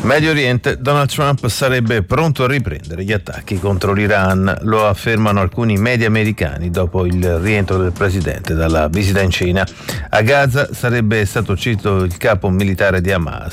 Medio Oriente, Donald Trump sarebbe pronto a riprendere gli attacchi contro l'Iran, lo affermano alcuni media americani dopo il rientro del presidente dalla visita in Cina. A Gaza sarebbe stato ucciso il capo militare di Hamas.